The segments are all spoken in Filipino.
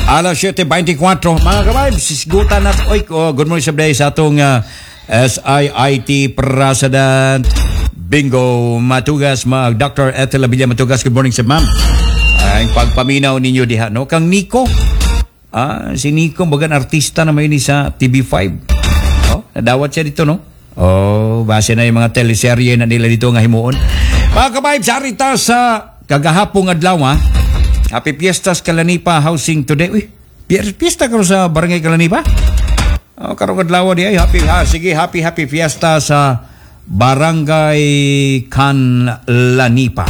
Alas 7:24. Mga kabay, sisgutan natin. Oy, good morning sa day sa atong SIIT President Bingo Matugas, Dr. Ethel Abilla Matugas. Good morning sa ma'am. Ang pagpaminaw ninyo diha, no? Kang Nico. Si Nico, bagan artista naman yun sa TV5. Nadawat siya dito, no? Base na yung mga teleserye na nila dito nga himuon. Mga kabay, sarita sa kagahapong adlaw, Happy Fiestas Kalanipa Housing today. Uy, fiesta ka sa Barangay Kalanipa? Karong adlaw di ay happy fiesta sa Barangay Kalanipa.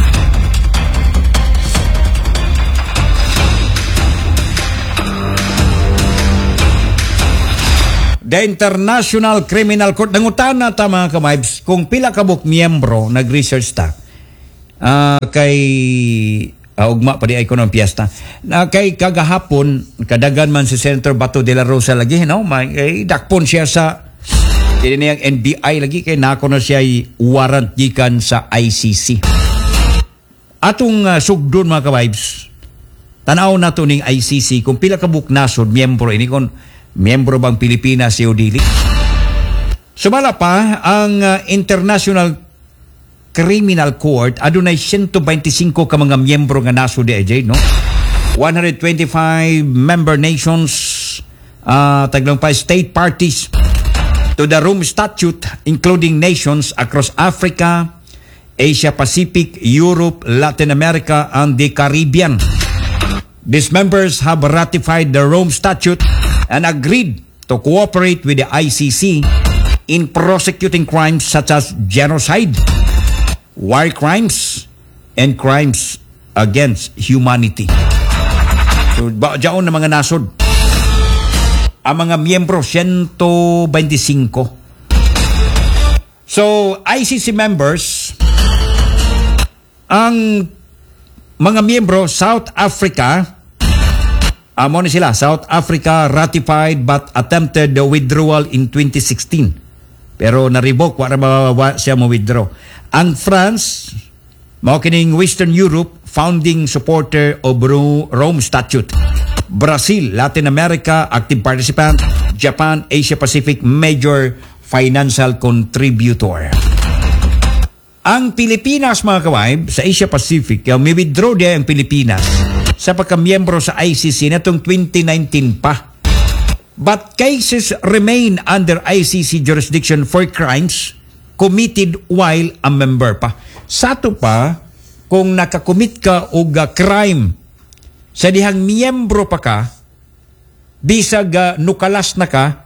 The International Criminal Court nangutana ta mga kamay kung pila ka buk miyembro nag-research ta kay ugma pa di ay ko ng piyesta. Kay kagahapon, kadagan man si Senator Bato de la Rosa lagi, no? May dakpon siya sa niyang NBI lagi, kay nako na siya warrant gikan sa ICC. Atong sugdon mga ka-vibes, tanaw na to ning ICC, kung pila ka buknasod, miyembro, ini kung miyembro bang Pilipinas o dili. Sumala pa, ang International Criminal Court adunay 125 ka mga miyembro nga nasod di AJ, no? 125 member nations, taglang pa state parties to the Rome Statute, including nations across Africa, Asia Pacific, Europe, Latin America, and the Caribbean. These members have ratified the Rome Statute and agreed to cooperate with the ICC in prosecuting crimes such as genocide, war crimes, and crimes against humanity. So, diyan na mga nasod. Ang mga miyembro, 125. So, ICC members, ang mga miyembro, South Africa, amo na sila, South Africa ratified but attempted the withdrawal in 2016. Pero na-revoke, wala siya ma-withdraw. Ang France, kining Western Europe, founding supporter of Rome Statute. Brazil, Latin America, active participant. Japan, Asia Pacific, major financial contributor. Ang Pilipinas, mga kawaib, sa Asia Pacific, may withdraw din ang Pilipinas sa pagkamiyembro sa ICC na itong 2019 pa. But cases remain under ICC jurisdiction for crimes committed while a member pa. Sato pa, kung nakakomit ka og crime sa dihang miyembro pa ka, bisag nukalas na ka,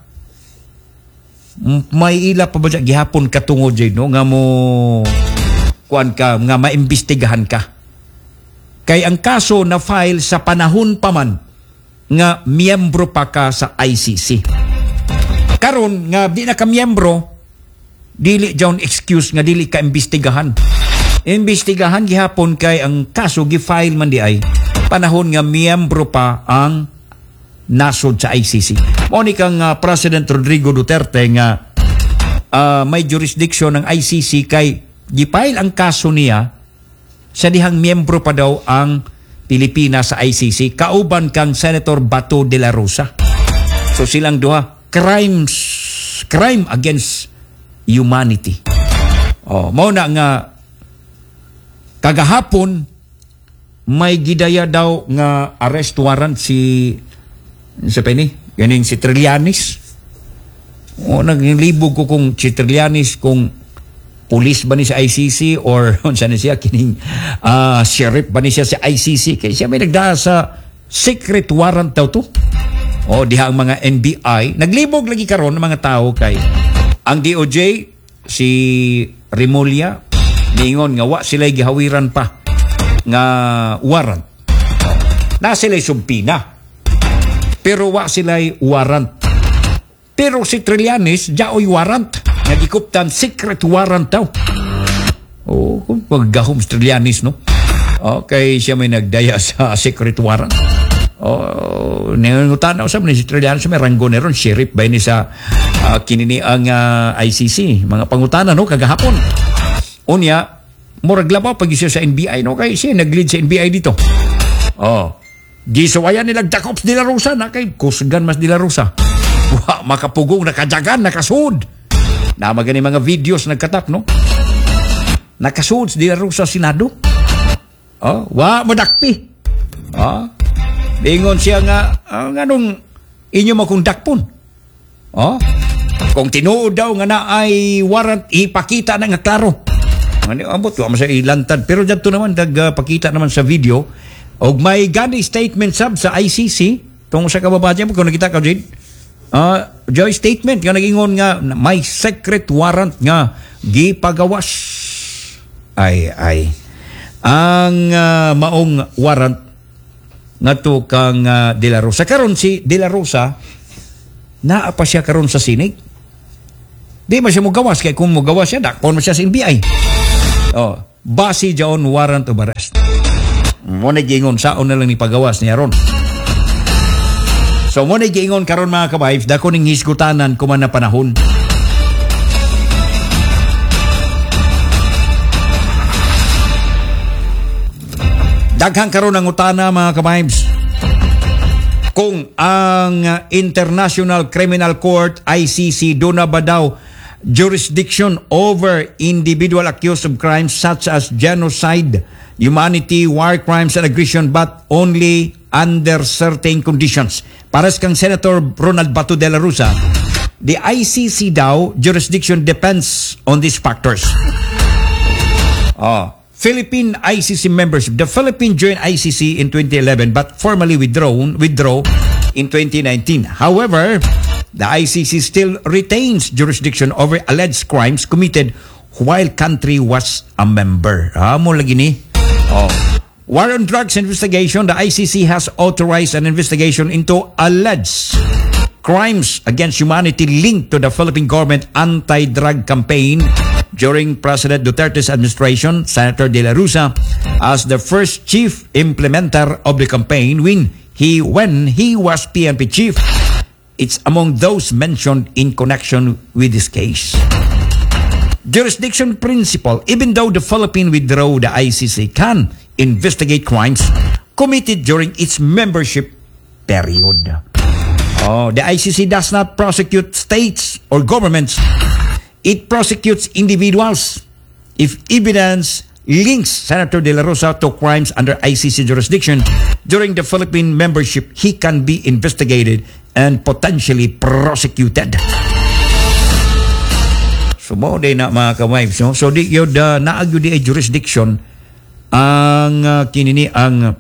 may ila pa ba dyan, gihapon katungod dyan, no? Nga mo, kuan ka, nga maimbestigahan ka. Kay ang kaso na file sa panahon pa man, nga miyembro pa ka sa ICC. Karon nga di na ka miyembro, dili jawn excuse nga dili ka imbestigahan. Imbestigahan gihapon kay ang kaso gi-file man di ay panahon nga miyembro pa ang nasod sa ICC. Mao ni kang President Rodrigo Duterte nga may jurisdiction ng ICC kay gi-file ang kaso niya sa dihang miyembro pa daw ang Pilipinas sa ICC, kauban kang Senator Bato de la Rosa. So silang duha, crime against humanity. Mao na nga kagahapon may gidaya daw nga arrest warrant si ganing si Trillanes. Naglibog ko kung si Trillanes kung pulis ba ni sa ICC or unsa na siya kining sheriff ba ni siya sa ICC, kay siya may nagdaa sa secret warrant daw to. Diha ang mga NBI naglibog lagi karon ng mga tao kay ang DOJ, si Remulla, niingon nga wa sila gihawiran pa nga warrant. Na sila sumpina, pero wa sila warrant. Pero si Trillanes, jaoy warrant. Nagikuptan secret warrant daw. Kung paggahom si Trillanes, no? Okay, siya may nagdaya sa secret warrant. Nangutanaw sa mga si Trillanes, may ranggo na ron, sheriff ba ni sa kinini ang ICC. Mga pangutana, no? Kagahapon. Unya, murag labaw pag siya sa NBI, no? Kaya siya nag-lead sa NBI dito. Gisuwayan nilang Jacobs de la Rosa na kay kusgan mas de la Rosa. Wa makapugong nakajagan nakasud. Na magani mga videos nagkatak no. Nakasud de la Rosa Senado. Oh, wa madakpi. Oh. Bingon siya nga nganong inyo makundakpon. Oh. Kung tinuod daw nga na ay warrant ipakita na nga klaro. Ano abot wa sa ilantad pero dito naman pakita naman sa video og may gani statement sab sa ICC tungod sa kababayan mo kung nakita ka Jade. Joy statement nga nagingon nga may secret warrant nga gipagawas. Ay. Ang maong warrant ngadto kang De La Rosa. Karon si De La Rosa naa pa siya karon sa Sinig. Di man siya mo gawas kay kung mo gawas siya dakpon mo siya sa NBI. Oh, base jaon warrant of arrest. Mo na gingon saon na lang ni pagawas niya ron. So mo na gingon karon mga kabayf dako ning hisgutanan kuman na panahon. Daghang karon ang utana mga kabayfs. Kung ang International Criminal Court ICC do na ba daw jurisdiction over individual accused of crimes such as genocide, humanity, war crimes, and aggression, but only under certain conditions. Pares kang Senator Ronald Bato de la Rosa, the ICC daw jurisdiction depends on these factors. Philippine ICC membership. The Philippines joined ICC in 2011 but formally withdraw in 2019. However, the ICC still retains jurisdiction over alleged crimes committed while country was a member. Mo lagi ni. War on drugs investigation. The ICC has authorized an investigation into alleged crimes against humanity linked to the Philippine government anti-drug campaign during President Duterte's administration. Senator De La Rosa, as the first chief implementer of the campaign when he was PNP chief, it's among those mentioned in connection with this case. Jurisdiction principle. Even though the Philippines withdrew, the ICC can investigate crimes committed during its membership period. The ICC does not prosecute states or governments. It prosecutes individuals. If evidence links Senator De La Rosa to crimes under ICC jurisdiction during the Philippine membership, he can be investigated and potentially prosecuted. So mo day na mga ka-wives, no? So di yun naagyo di ay jurisdiction ang kinini ang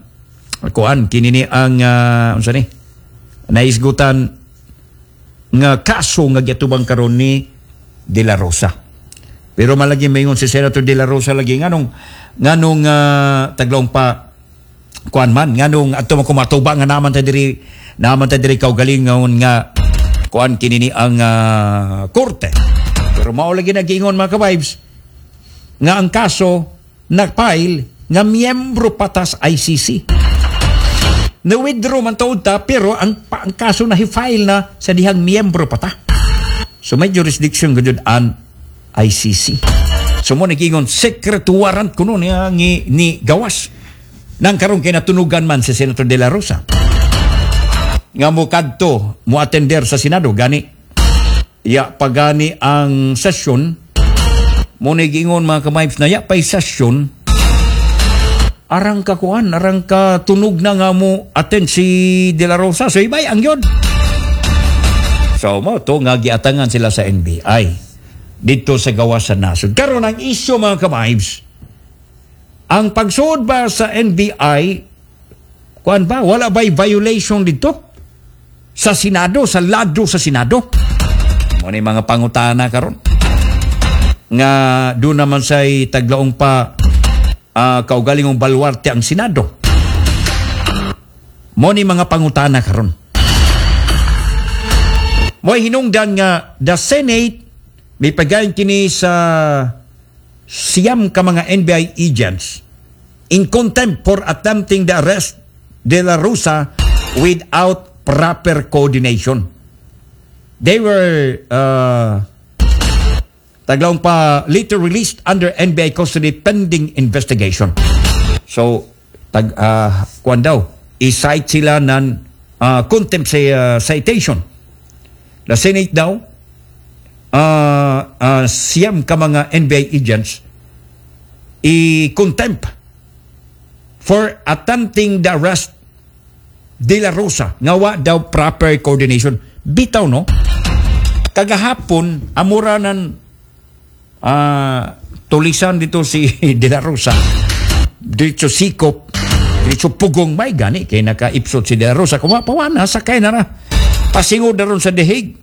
unsa ni naisgutan nga kaso nga gitubang karon ni De La Rosa. Pero malagi mayon si Senator De La Rosa lagi nganong taglaong pa kuan man nganong adto man kumatuba nga naman ta diri kaugaling nga kuan kinini ang korte. Pero mao lagi nagingon mga ka-vibes nga ang kaso nagfile nga miyembro patas ICC. Na-withdraw man taod ta pero ang kaso na hi-file na sa dihang miyembro pata. So may jurisdiction gud an ICC. So mo nagingon secret warrant kuno ni gawas. Nang karon kay natunugan man si Senator De La Rosa. Nga mo kadto mo attender sa Senado gani. Pagani ang session mo nagingon mga ka-vibes na pay session arang ka tunog na nga mo attend si De La Rosa. So ibay ang yun. So mo to nga giatangan sila sa NBI dito sa gawas sa nasod. Karon ang issue mga ka-vibes, ang pagsuod ba sa NBI kuan ba wala ba'y violation dito sa Senado, sa lado sa Senado? Mo ni mga pangutana karon nga do naman say taglaong pa kaugalingong baluarte ang Senado. Mo ni mga pangutana karon. Mo'y hinungdan nga the Senate may pagayon kini sa siyam ka mga NBI agents in contempt for attempting the arrest De La Rosa without proper coordination. They were taglaong pa later released under NBI custody pending investigation. So kuan daw i-cite sila ng contempt citation. The Senate daw, siyam ka mga NBI agents i-contempt for attempting the arrest De La Rosa. Ngawa daw proper coordination. Bitaw, no? Kagahapon, amura ng tulisan dito si De La Rosa. Dito sikop, dito pugong may gani. Kaya naka-ipsot si De La Rosa. Kumapawana, sakay na na. Pasingod na ron sa The Hague.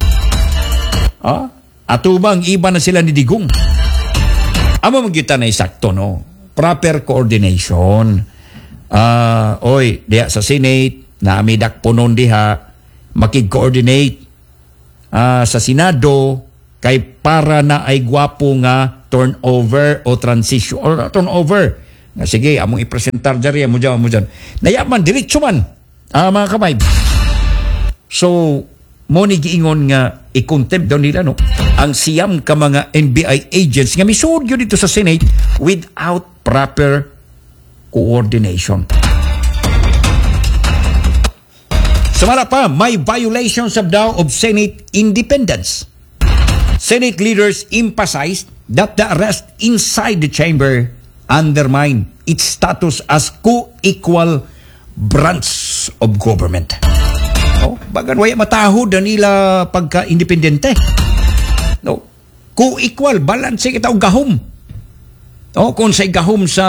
Atubang iba na sila ni Digong. Amo magkita na isakto, no? Proper coordination. Oy, diya sa Senate, naamidak po nun diha, makig-coordinate sa Senado, kay para na ay gwapo nga turnover o transition, or turnover. Sige, among ipresentar dyan, amo dyan. Nayaman, diretso man, mga kamay. So, mo ni giingon nga i-contempt daw nila, no? Ang siyam ka mga NBI agents nga misud yun dito sa Senate without proper coordination. Samala pa, may violations of Senate independence. Senate leaders emphasized that the arrest inside the chamber undermine its status as co-equal branch of government. Bagan waya matahod na nila pagka-independente. No. Co-equal, balance kita og gahom. Kung sa gahom sa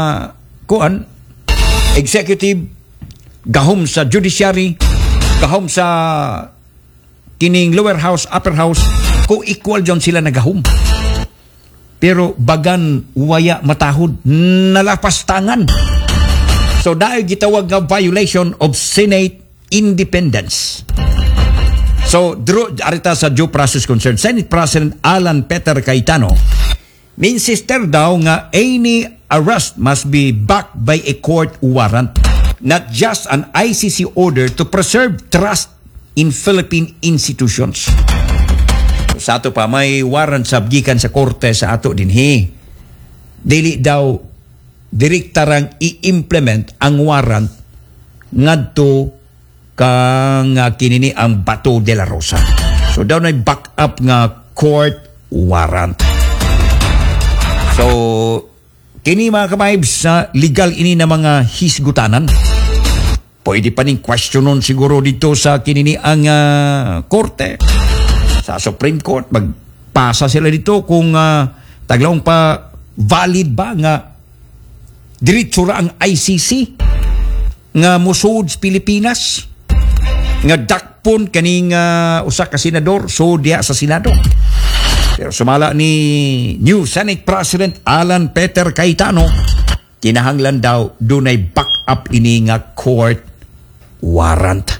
executive, gahom sa judiciary, gahom sa kining lower house, upper house, co-equal dyan sila na gahom. Pero bagan waya matahod, nalapastangan. So dahil gitawag nga violation of Senate independence. So, arita sa due process concern, Senate President Alan Peter Cayetano, minsister daw nga any arrest must be backed by a court warrant, not just an ICC order to preserve trust in Philippine institutions. So, sa ato pa, may warrant sabgikan sa korte sa ato dinhi. Dili daw direktarang i-implement ang warrant ngadto kang kinini ang Bato de la Rosa. So daw na back up nga court warrant. So kini mga kamayibs sa legal ini na mga hisgutanan. Pwede pa ning questionon siguro dito sa kinini ang korte. Sa Supreme Court magpasa sila dito kung taglawang pa valid ba nga diretso ra ang ICC nga musud sa Pilipinas, nga dakpon kaning usa ka senador so diya sa Senado. Pero sumala ni new Senate President Alan Peter Cayetano, kinahanglan daw dunay back up ini nga court warrant.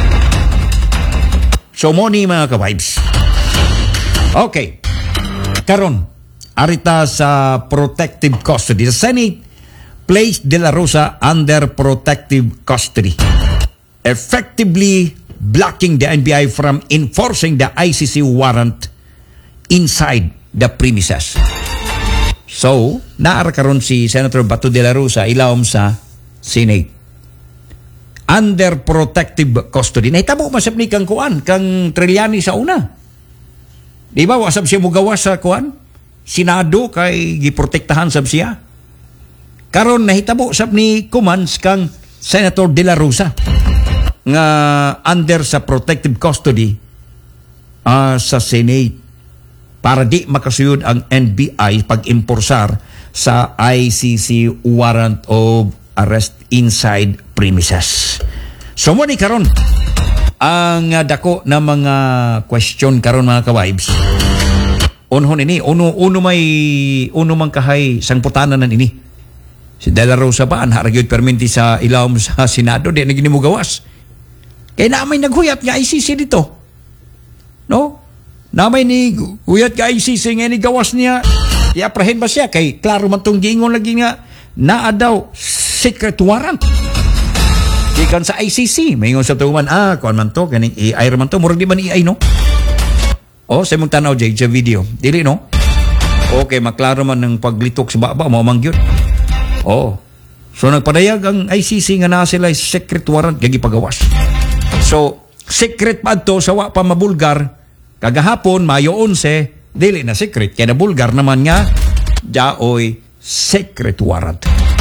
So mo ni mga ka-vibes. Okay. Karon arita sa protective custody. The Senate placed De La Rosa under protective custody, effectively blocking the NBI from enforcing the ICC warrant inside the premises. So, naara karon si Senator Bato de la Rosa ilawom sa Senate under protective custody. Nahitabo masab ni kang kuan, kang Trillanes sa una. Di ba, wasab siya mugawas sa kuan? Senado kay giprotektahan sab siya. Karon nahitabo sab ni Kumans kang Senator De La Rosa nga under sa protective custody sa Senate para di makasuyod ang NBI pag-imporsar sa ICC warrant of arrest inside premises. So mo ni karon ang dako na mga question karon mga ka-vibes. Unhon ini, uno man kahay sangputanan nan ini. Si De La Rosa ba anharagyod perminti sa ilawom sa Senado di na ginimugawas. Kaya namay naghuyat nga ICC dito. No? Namay ni huyat nga ICC nga ni gawas niya. Iaprahin ba siya? Kay klaro man tong giingon lagi nga naa daw secret warrant. Ikan sa ICC. Mayingon sa tuman, kuan man to, kaning AI man to. Murag di man AI, no? Sa mong tanaw, Jay, sa video. Dili, no? Okay, maklaro man ng paglitok sa baba, mo mangyod. So nagpadayag ang ICC nga na sila secret warrant gagi pagawas. So secret pa to sa wa pa mabulgar kagahapon Mayo 11 dili na secret kaya na bulgar naman nga daoy secret warrant.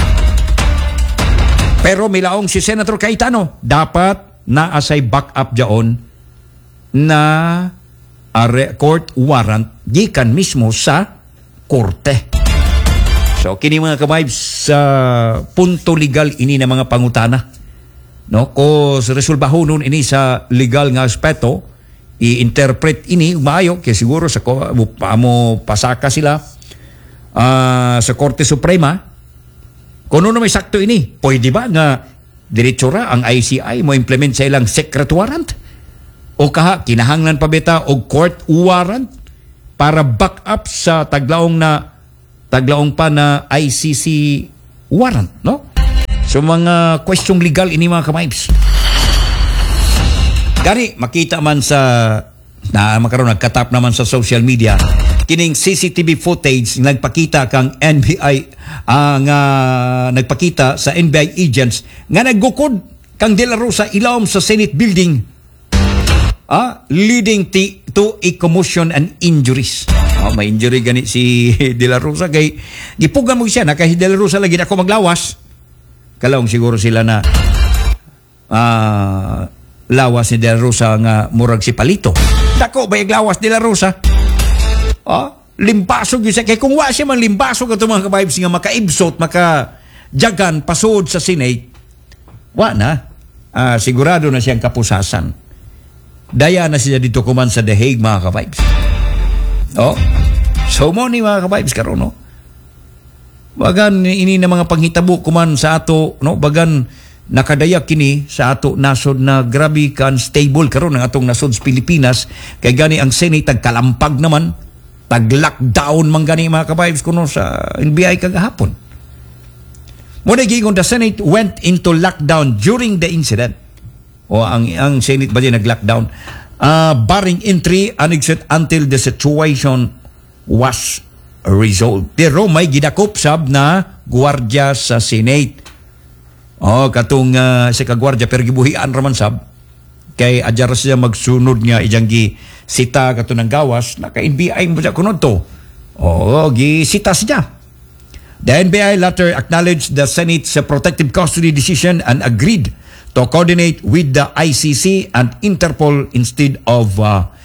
Pero milaong si Senator Cayetano dapat naasay backup diyon na court warrant gikan mismo sa korte. So kini mga ka-vibes sa punto legal ini na mga pangutana. No, ko resolbahon ini sa legal nga aspeto, i-interpret ini maayo kay siguro sa mo pasaka sila sa Korte Suprema. Kuno na may sakto ini, pwede ba nga diretsura ang ICI mo implement sa ilang secret warrant? O kaha kinahanglan pa beta og court warrant para back up sa taglaong pa na ICC warrant, no? So mga questions legal ini mga ka-vibes. Gani makita man sa na makaroon nagkatap naman sa social media kining CCTV footage nagpakita kang NBI nga nagpakita sa NBI agents nga naggukod kang De La Rosa ilawom sa Senate building leading to a commotion and injuries. May injury gani si De La Rosa kay gipuga mo siya na kay De La Rosa lagi ako maglawas. Kalawang siguro sila na lawas ni De La Rosa nga murag si Palito. Dako ba lawas De La Rosa? Limbasog yun siya. Kaya kung wa siya man limbasog ito mga ka-vibes nga makaibsot, makajagan, pasod sa Senate, wa na. Sigurado na siyang kapusasan. Daya na siya dito kuman sa The Hague mga ka-vibes. So mo ni mga ka-vibes karon no? Bagan ini na mga panghitabo kuman sa ato, no? Bagan nakadayak kini sa ato nasod na grabe kan stable karon ang atong nasod sa Pilipinas kay gani ang Senate tagkalampag naman tag-lockdown man gani mga ka-vibes kuno sa NBI kagahapon. Muna gigon the Senate went into lockdown during the incident. O ang Senate ba din nag-lockdown barring entry and exit until the situation was resolved. Pero may gidakop sab na gwardiya sa Senate. Katong sa kagwardya pero gibuhian raman sab kay adjar siya magsunod nga ijang gi sita kato ng gawas naka-NBI mo siya kunod to. Gi sita siya. The NBI later acknowledged the Senate's protective custody decision and agreed to coordinate with the ICC and Interpol instead of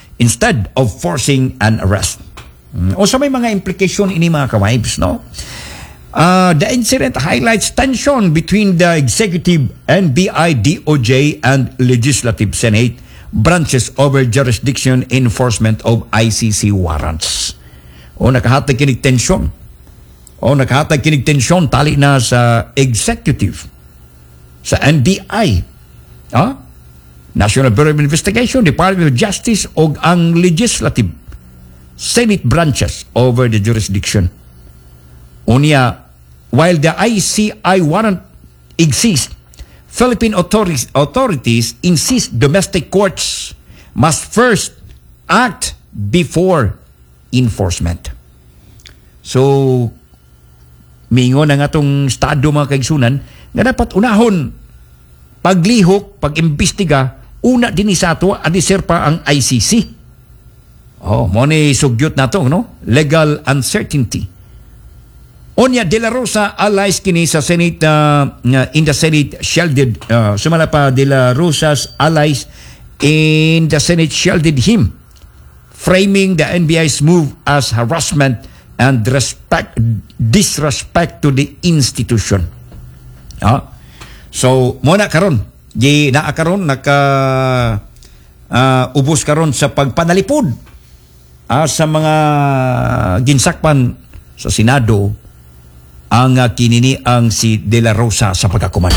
forcing an arrest. O sa may mga implication ini mga ka-vibes, no? The incident highlights tension between the executive NBI, DOJ, and legislative Senate branches over jurisdiction enforcement of ICC warrants. Nakahatag kinig tensyon. Nakahatag kinig tensyon tali na sa executive, sa NBI, National Bureau of Investigation, Department of Justice, o ang legislative Senate branches over the jurisdiction. Unya, while the ICI warrant exists, Philippine authorities insist domestic courts must first act before enforcement. So, mingon ang atong estado mga kaigsunan nga dapat unahon paglihok, pag-imbestiga, una din sa ato, adisir pa ang ICC. Mo ni sugyot na to, no? Legal uncertainty. Onya De La Rosa allies kini sa Senate in the Senate shielded sumala pa De La Rosa's allies in the Senate shielded him, framing the NBI's move as harassment and disrespect to the institution. So mo na karon ubos karon sa pagpanalipod sa mga ginsakpan sa Senado ang kinini ang si De La Rosa sa pagkakuman.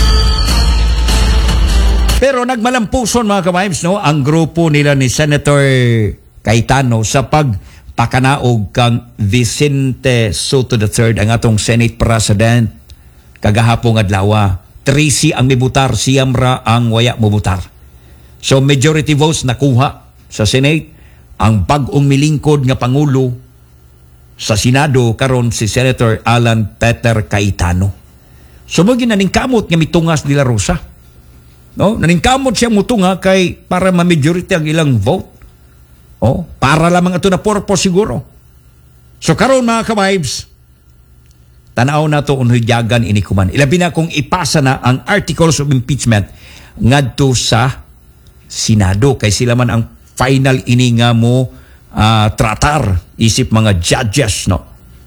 Pero nagmalampuson mga ka-vibes, no, ang grupo nila ni Senator Cayetano sa pagpakanaog kang Vicente Soto III, ang atong Senate President kagahapong adlaw. 3 ang mibutar, siyam ra ang waya mobutar. So majority votes nakuha sa Senate. Ang bag-ong milingkod nga Pangulo sa Senado karon si Senator Alan Peter Cayetano. Sumugin na kamot nga mitungas De La Rosa. No? Naningkamot siya mutunga kay para ma-majority ang ilang vote. Oh, para lamang ito na purpose siguro. So karon mga ka-vibes, tanaw na to unhudyagan ini kuman. Ilabi na kung ipasa na ang articles of impeachment ngadto sa Senado kay sila man ang final ini nga mo tratar isip mga judges, no.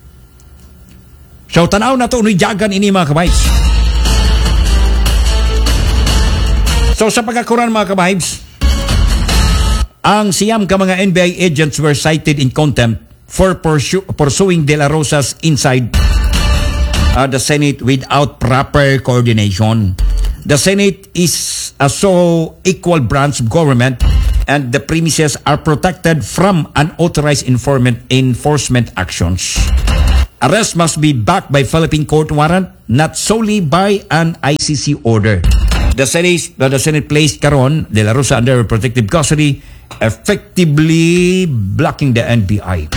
So tanaw na to unhudyagan ini mga ka-vibes. So sa pagkakuran mga ka-vibes, ang siyam ka mga NBI agents were cited in contempt for pursuing De La Rosa's inside the Senate without proper coordination. The Senate is a so equal branch of government and the premises are protected from unauthorized enforcement actions. Arrest must be backed by Philippine court warrant, not solely by an ICC order. The Senate placed karon De La Rosa under protective custody, effectively blocking the NBI.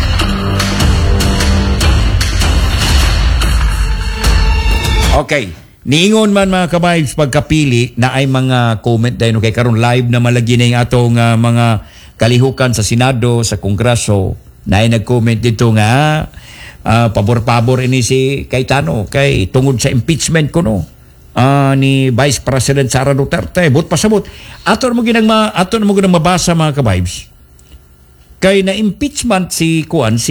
Okay. Niingon man mga ka-vibes pagkapili na ay mga comment dahil kay karon live na malagi na yung atong mga kalihukan sa Senado, sa Kongreso na ay nag-comment dito nga pabor-pabor ini si Cayetano kay tungod sa impeachment ko no. Ni Vice President Sara Duterte, but pasabot. Aton mo ginang mabasa mga ka-vibes. Kay na impeachment si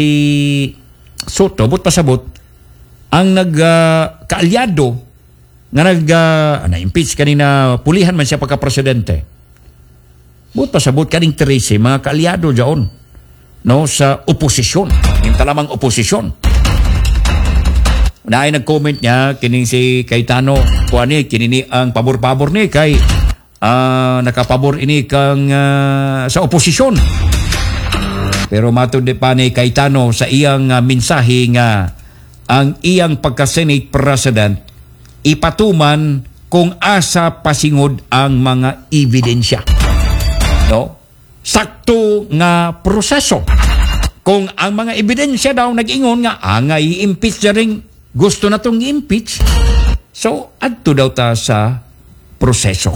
Soto, but pasabot ang kaalyado nga na-impeach kanina, pulihan man siya pagka-presidente. But pasabot kaning 13 mga kaalyado diyon no sa oposisyon, yung talamang oposisyon. Na ay nag-comment niya kining si Cayetano kinini ang pabor-pabor ni kay nakapabor ini kang sa oposisyon. Pero matud pa ni Cayetano sa iyang mensahe nga ang iyang pagka-Senate President ipatuman kung asa pasingod ang mga ebidensya. No? Sakto nga proseso. Kung ang mga ebidensya daw nag-ingon nga nga i-impeach na rin gusto na itong i-impeach, so adto daw ta sa proseso.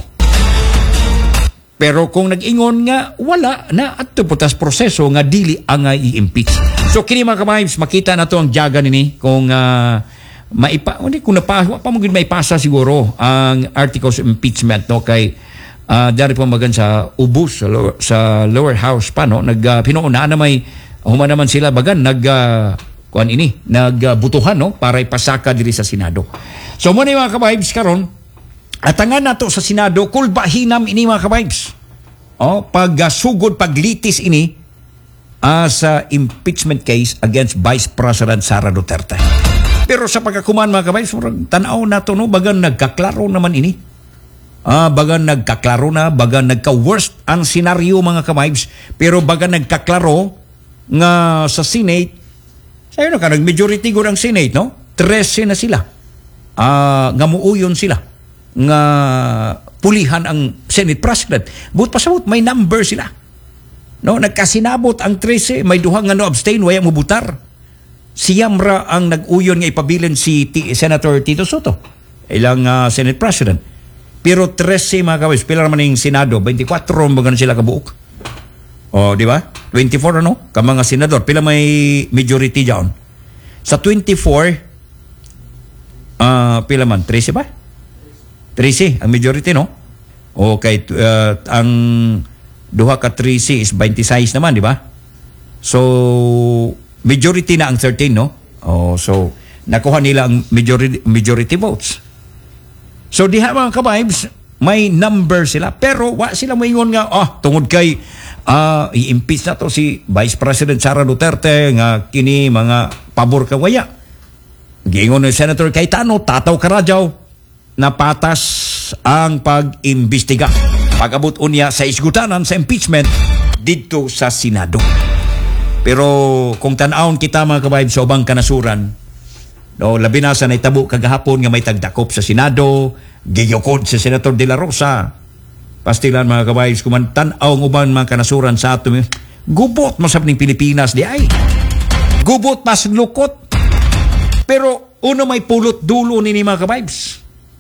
Pero kung nag-ingon nga wala na adto po tas proseso nga dili ang i-impeach. So kini mga ka-vibes, makita na to ang jagan ini kung kung maipasa siguro ang articles of impeachment no kay dari po magan sa ubos sa lower house pa no pinuuna na may huma naman sila bagan nagbutuhan no para ipasaka diri sa Senado. So mo ni mga ka-vibes karon atangan nato sa Senado kulba hinam ini mga ka-vibes. Pagsugod paglitis ini sa impeachment case against Vice President Sara Duterte. Pero sa pagkakuman mga ka-vibes, tanaw na to no bagan nagkaklaro naman ini. Bagan nagkaklaro na, bagan nagka-worst ang senaryo mga ka-vibes, pero bagan nagkaklaro nga sa Senate. Sayo na ka, nag-majority go ng Senate, no? 13 na sila. Nga muuyon sila. Nga pulihan ang Senate President. But pasabot, may number sila. No? Nagkasinabot ang 13, may duhang nga no abstain, waya mo butar. Siyam ra ang nag-uyon nga ipabilin si Senator Tito Soto. Ilang Senate President. Pero 13 mga kawis, pila naman yung Senado, 24 mga sila kabuok. Di ba? 24 ka mga senador. Pila may majority dyan? Sa 24, pila man? 13 ba? 13 ang majority, no? Okay, ang duha ka 13 is 26 naman, di ba? So, majority na ang 13, no? So, nakuha nila ang majority votes. So, diha mga ka-vibes, may number sila. Pero, wa sila moingon nga, tungod kay i-impeach na to si Vice President Sara Duterte nga kini mga pabor ka waya. Giingon ni Senator Cayetano, tataw karadyaw na patas ang pag-imbestiga. Pag-abot unya sa isgutanan sa impeachment dito sa Senado. Pero kung tanawon kita mga kabaib sa ubang kanasuran, no, labi na sa naitabo kagahapon nga may tagdakop sa Senado, giyokod sa Senator De La Rosa. Pastilan mga kabaib, kung tanaw ng ubang mga kanasuran sa ato, gubot masab ng Pilipinas di ay. Gubot mas lukot. Pero uno may pulot dulo ni mga kabaibs.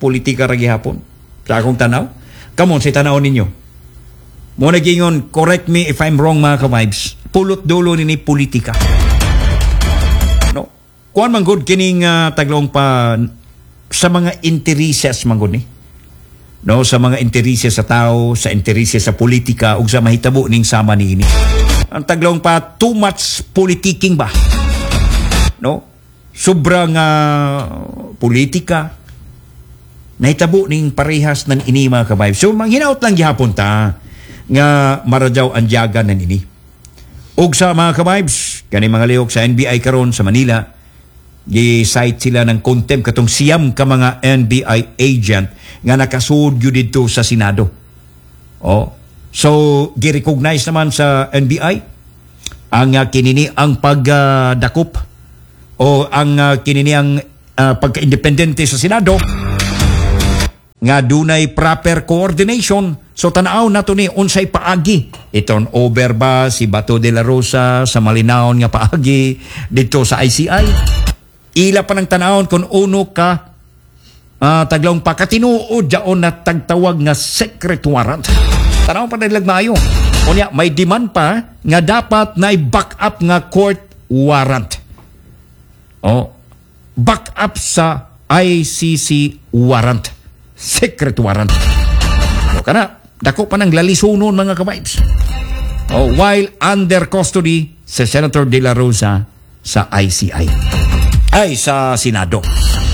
politika ra gihapon. Sa akong tanaw. Kamon sa tanaw ninyo. Mo nagingon, correct me if I'm wrong mga ka-vibes. Pulot dulo ni politika. No. Kuan man gud kining taglong pa sa mga intereses man gud ni. No, sa mga intereses sa tao, sa intereses sa politika ug sa mahitabo ning sama niini. Ang taglong pa too much politiking ba? No? Sobrang politika nahitabo ning parehas nan ini mga ka-vibes. So manghinaot lang gihapon ta nga maradyaw ang diyaga nan ini. Ug sa mga ka-vibes, kani mga lihok sa NBI karon sa Manila, gi-cite sila ng contempt katong siyam ka mga NBI agent nga nakasud gyud dito sa Senado. Oh. So gi-recognize naman sa NBI ang kinini ang pagdakop o ang kinini ang pagka-independente sa Senado nga dunay proper coordination. So tanaw nato ni unsay paagi iton over ba si Bato de la Rosa sa malinaon nga paagi dito sa ICI. Ila pa ng tanawon kung uno ka taglong pakatinuod jaon na tagtawag nga secret warrant. Tanaw pa nilag maayo. Unya may demand pa nga dapat na i-back up nga court warrant. Oh, back up sa ICC warrant. Secret warrant. O kana, dako pa ng lalisunon mga ka-vibes. O, while under custody sa Senator De La Rosa sa ICI. Ay, sa Senado.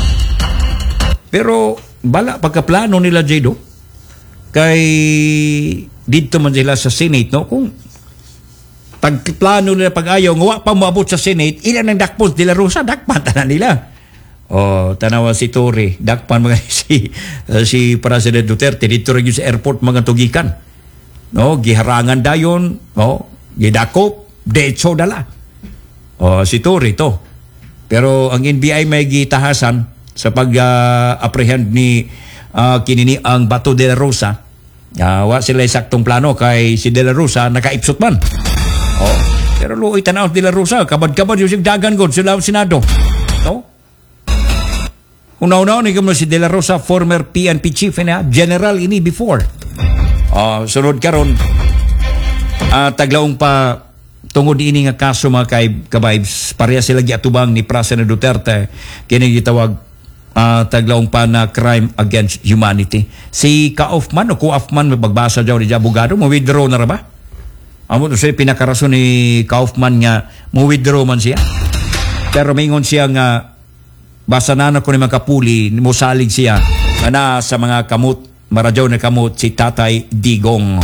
Pero, bala pagkaplano nila, Jado, kay dito man sila sa Senate, no? Kung pagplano nila pag-ayaw, nga pa moabot sa Senate, ilan ang dakpos De La Rosa, dakpan na nila. Oh, tanawa si Tory, dakpan mga si President Duterte dito rin sa airport mga tugikan. No, giharangan dayon, no, gidakop, decho dala. Oh, si Tory to. Pero ang NBI may gitahasan sa pag-apprehend ni kinini ang Bato de la Rosa. Wa sila saktong plano kay si De La Rosa nakaipsot man. Oh, pero luoy tanaw De La Rosa, kabad-kabad yung dagan god sila Senado. No? Una-una ni si De La Rosa, former PNP chief na general ini before. Sunod karon taglaong pa tungod ini nga kaso mga ka-vibes, pareha sila giatubang ni President Duterte kini gitawag taglaong pa na crime against humanity. Si Kaufman o Kaufman magbasa daw ni abogado, mo-withdraw na ra ba? Amo to siya pinakarason ni Kaufman nga mo-withdraw man siya. Pero maingon siya nga basa na ko ni makapuli, musalig siya na sa mga kamot, maradyaw na kamot si Tatay Digong.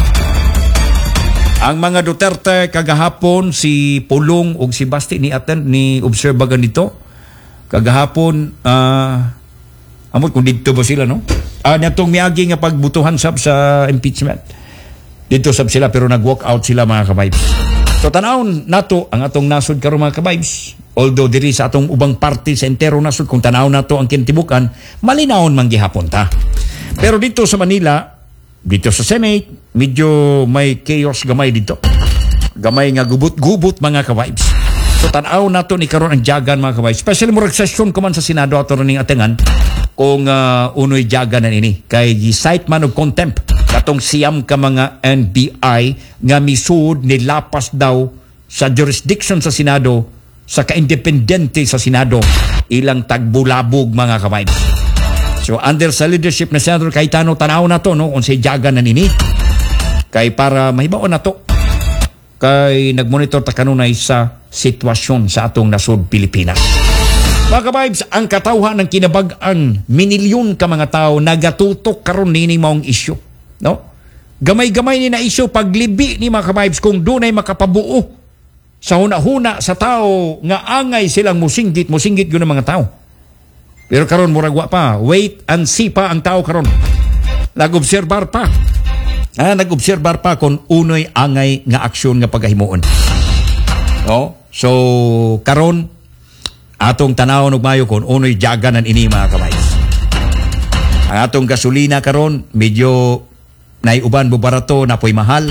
Ang mga Duterte kagahapon si Pulong ug si Basti ni attend ni obserbagan dito. Kagahapon amot kung dito ba sila no? Nyatong miagi nga pagbutuhan sab sa impeachment. Dito sab sila pero nag-walk out sila mga ka-vibes. So tanawon nato ang atong nasod karon mga ka-vibes. Although diri sa atong ubang party sa entero nasod kung tanaw nato ang kintibukan, malinawon man gihapon ta. Pero dito sa Manila, dito sa Senate, medyo may chaos gamay dito. Gamay nga gubot-gubot mga ka-vibes. So tanaw nato ni karon ang jagan mga ka-vibes. Especially murag session ko man sa Senado ato ning atengan kung unoy jagan na ini. Kay gi-cite man og contempt katong siyam ka mga NBI nga misud ni lapas daw sa jurisdiction sa Senado sa ka-independente sa Senado ilang tagbulabog mga ka-vibes. So under sa leadership na Senator Cayetano tanaw na to no unsay jaga na nini kay para mahibaon na to kay nagmonitor ta kanunay sa sitwasyon sa atong nasod Pilipinas. Mga ka-vibes, ang katawhan ng kinabag-an minilyon ka mga tao nagatutok karon nini maong isyu. No? Gamay-gamay ni na isyu paglibi ni mga ka-vibes kung dunay makapabuo sa huna-huna sa tao nga angay silang musinggit yun ang mga tao. Pero karon murag wa pa, wait and see pa ang tao karon. Nag-obserbar pa. Nag-obserbar pa kung unoy angay nga aksyon nga pagahimuon. No? So karon atong tanawon og mayo kung unoy jaganan ini mga kabays. Ang atong gasolina karon medyo naiuban mo barato na po'y mahal.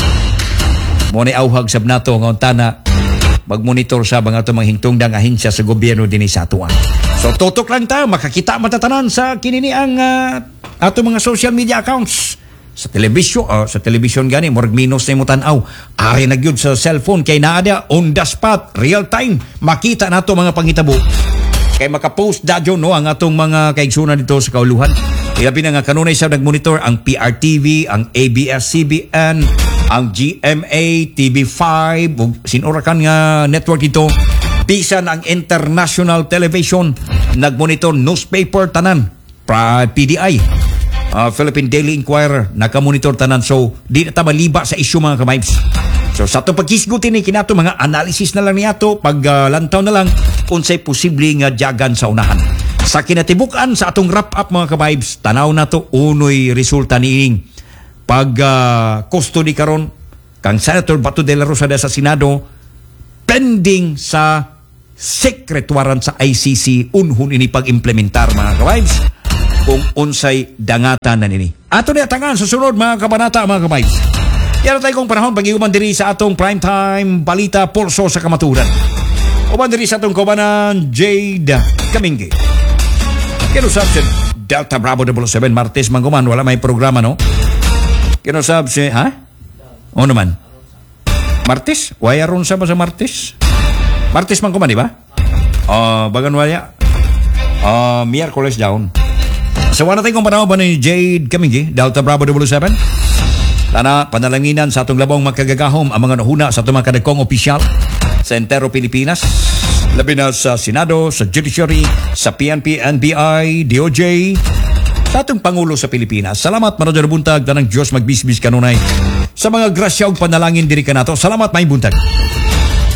Mo ni auhag sab nato nga untana magmonitor sa mga atong mga hingtungdang ahensya sa gobyerno dinhi sa atuan. So tutok lang ta, makakita matatanan sa kinini ang ato mga social media accounts. Sa television gani, morag minus na mo tanaw. Ari na gyud sa cellphone kay naada on the spot, real time, makita nato mga pangitabo. Kay makapost dadyo no ang atong mga kaigsunan dito sa kauluhan. Ilabi na nga kanunay sa nagmonitor ang PRTV, ang ABS-CBN, ang GMA, TV5, ug sinurakan nga network dito. Bisan ang international television, nagmonitor newspaper tanan, PDI, Philippine Daily Inquirer, nakamonitor tanan. So, di na ta maliba sa issue mga kamibes. So, sa itong pagkisgutin ni kinato, mga analysis na lang niyato, paglantaw na lang, kung sa'y posible nga diyagan sa unahan. Sa kinatibukan, sa atong wrap-up mga kamibes, tanaw na to, unoy resulta niing pag-custody karon kang Senator Bato de la Rosa sa Senado, pending sa secret warrant sa ICC, unhun ini pag-implementar mga kamibes kung unsay dangatan na nini. Ato na tangan sa sunod mga kabanata mga kamibes. Yan tayo kong panahon pag-iuman diri sa atong primetime balita pulso sa kamaturan. Uban diri sa atong kabanan Jade Kamingi. Kinusab si Delta Bravo 7 Martes mangguman, wala may programa no. Kinusab si o naman Martes, waya ron sa Martes. Martes mangguman di ba? Bagan waya. Miyerkules down. So wala tayong panahon ba ni Jade Kamingi, Delta Bravo 7? Tana, panalanginan sa atong labong magkagagahom ang mga nahuna sa atong mga kadagkong opisyal sa entero Pilipinas, labi na sa Senado, sa Judiciary, sa PNP, NBI, DOJ, sa atong Pangulo sa Pilipinas. Salamat, Manodor Buntag, tanang Diyos magbisbis kanunay sa mga grasya o panalangin diri ka nato. Salamat, may buntag.